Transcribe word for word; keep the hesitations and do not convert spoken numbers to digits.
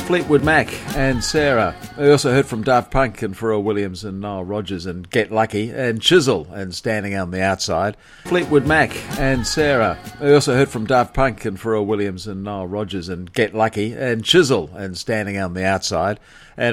Fleetwood Mac and Sarah. We also heard from Daft Punk and Pharrell Williams and Nile Rodgers and Get Lucky and Chisel and Standing on the Outside. Fleetwood Mac and Sarah. We also heard from Daft Punk and Pharrell Williams and Nile Rodgers and Get Lucky and Chisel and Standing on the Outside. And